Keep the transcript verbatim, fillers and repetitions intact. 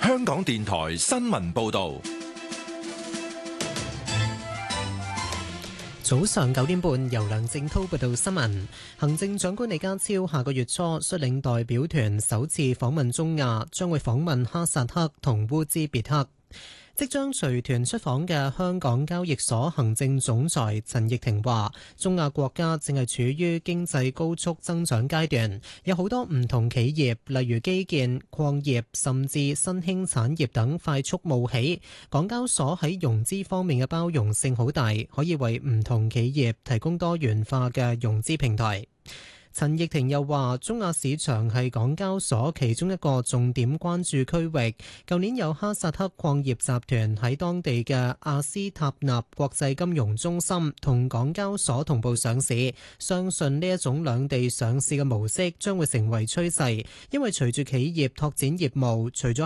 香港電台新聞報道。 早上九點半，由梁正滔報道新聞。行政長官李家超下個月初率領代表團首次訪問中亞，將會訪問哈薩克同烏茲別克。即將隨團出訪嘅香港交易所行政總裁陳翊庭話，中亞國家正係處於經濟高速增長階段，有好多唔同企業，例如基建、礦業甚至新興產業等快速冒起。港交所喺融資方面嘅包容性好大，可以為唔同企業提供多元化嘅融資平台。陳翊庭又話，中亞市場係港交所其中一個重點關注區域。舊年有哈薩克礦業集團喺當地嘅阿斯塔納國際金融中心同港交所同步上市，相信呢一種兩地上市嘅模式將會成為趨勢，因為隨住企業拓展業務，除咗